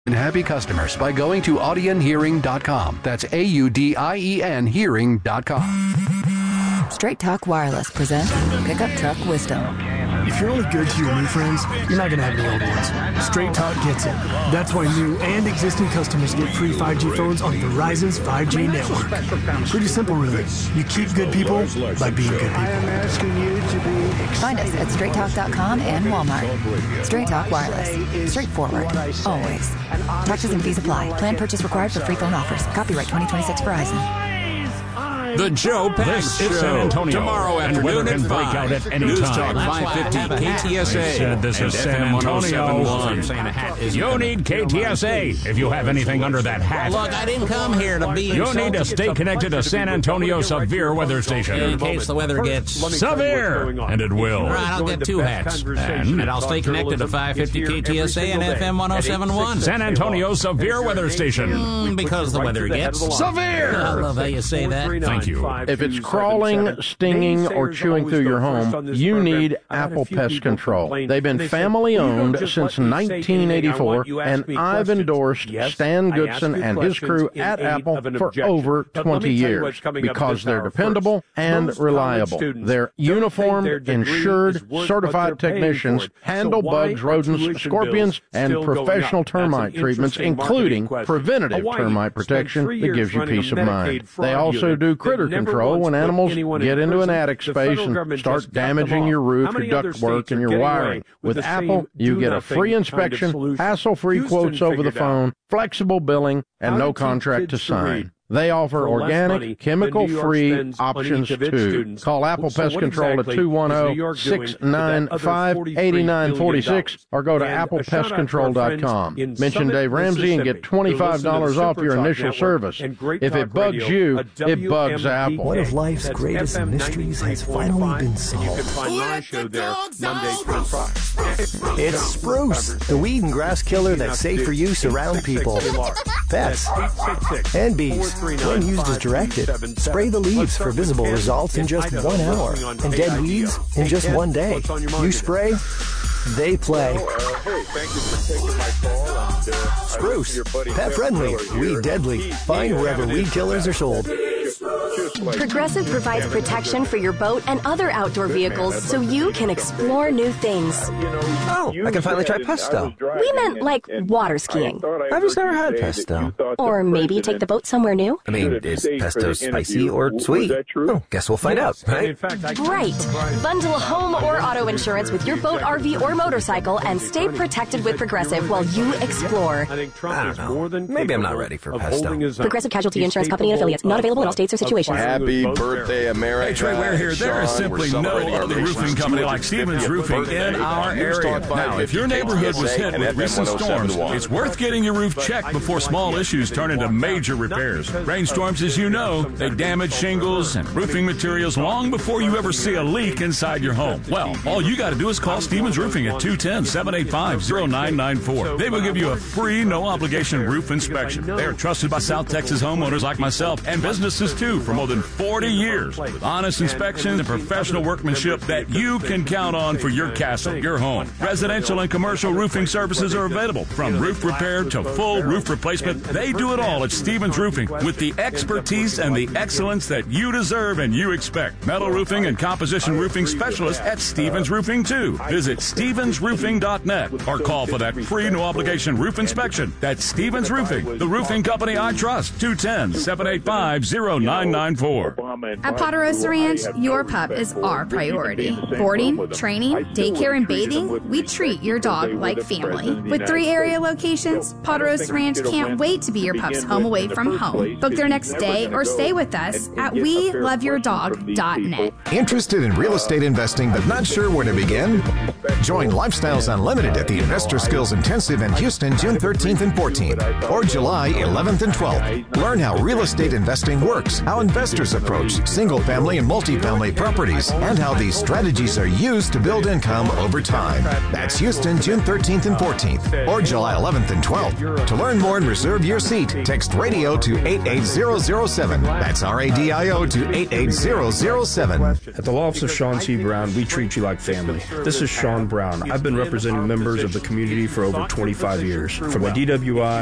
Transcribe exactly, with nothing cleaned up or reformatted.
And happy customers by going to audien hearing dot com. That's A U D I E N hearing dot com. Straight Talk Wireless presents Pickup Truck Wisdom. If you're only good to your new friends, you're not going to have any old ones. Straight Talk gets it. That's why new and existing customers get free five G phones on Verizon's five G network. Pretty simple, really. You keep good people by being good people. Find us at straight talk dot com and Walmart. Straight Talk Wireless. Straightforward. Always. Taxes and fees apply. Plan purchase required for free phone offers. Copyright twenty twenty-six Verizon. The Joe Pags Show. San Antonio. Tomorrow afternoon at five. Break out at any News time. Talk five fifty K T S A. I said this is San Antonio. You need K T S A if you have anything under that hat. Look, I didn't come here to be You need to stay connected to San Antonio Severe Weather Station. in case the weather gets Severe, and it will. All right, I'll get two hats. And, And I'll stay connected to five fifty K T S A and F M one oh seven point one. San Antonio Severe Weather Station. Mm, because the weather gets Severe. I love how you say that. Thank you. If it's crawling, stinging, or chewing through your home, you need Apple Pest Control. They've been family-owned since nineteen eighty-four, and I've endorsed Stan Goodson and his crew at Apple for over twenty years because they're dependable and reliable. They're uniformed, insured, certified technicians, handle bugs, rodents, scorpions, and professional termite treatments, including preventative termite protection that gives you peace of mind. They also do critter control when animals get into an attic space and start damaging your roof, your ductwork, and your wiring. With Apple, you get a free inspection, hassle-free quotes over the phone, flexible billing, and no contract to sign. They offer organic, chemical-free options, too. Call Apple Pest Control at two one zero, six nine five, eight nine four six or go to apple pest control dot com. Mention Dave Ramsey and get twenty-five dollars off your initial service. If it bugs you, it bugs Apple. One of life's greatest mysteries has finally been solved. It's spruce, the weed and grass killer that's safe for use around people, pets, and bees. When used as directed, spray the leaves for visible results in just one hour, and dead weeds in just one day. You spray, they play. Spruce, pet friendly, weed deadly. Find wherever weed killers are sold. Progressive provides protection for your boat and other outdoor vehicles so you can explore new things. Oh, I can finally try pesto. We meant like water skiing. I've just never had pesto. Or maybe take the boat somewhere new. I mean, is pesto spicy or sweet? Oh, guess we'll find out, right? Right. Bundle home or auto insurance with your boat, R V, or motorcycle and stay protected with Progressive while you explore. I don't know. Maybe I'm not ready for pesto. Progressive Casualty Insurance Company and affiliates. Not available in all states or situations. Happy birthday, America. Hey, Trey Ware here. There is simply no other roofing company like Stevens Roofing in our area. Now, if your neighborhood was hit with recent storms, it's worth getting your roof checked before small issues turn into major repairs. Rainstorms, as you know, they damage shingles and roofing materials long before you ever see a leak inside your home. Well, all you got to do is call Stevens Roofing at two one zero, seven eight five, zero nine nine four. They will give you a free, no-obligation roof inspection. They are trusted by South Texas homeowners like myself and businesses, too, for more than forty years, with honest inspections and professional workmanship that you can count on for your castle, your home. Residential and commercial roofing services are available, from roof repair to full roof replacement. They do it all at Stevens Roofing with the expertise and the excellence that you deserve and you expect. Metal roofing and composition roofing specialists at Stevens Roofing, too. Visit stevens roofing dot net or call for that free no-obligation roof inspection. That's Stevens Roofing, the roofing company I trust. two one zero, seven eight five, zero nine nine four. At Ponderosa Ranch, your pup is our priority. Boarding, training, daycare, and bathing, we treat your dog like family. With three area locations, Ponderosa Ranch can't wait to be your pup's home away from home. Book their next day or stay with us at we love your dog dot net. Interested in real estate investing but not sure where to begin? Join Lifestyles Unlimited at the Investor Skills Intensive in Houston June thirteenth and fourteenth or July eleventh and twelfth. Learn how real estate investing works, how investors investors approach single-family and multifamily properties and how these strategies are used to build income over time. That's Houston, June thirteenth and fourteenth, or July eleventh and twelfth. To learn more and reserve your seat, text radio to eight eight zero zero seven. That's R A D I O to eight eight zero zero seven. At the law office of Sean C. Brown, we treat you like family. This is Sean Brown. I've been representing members of the community for over twenty-five years. From the D W I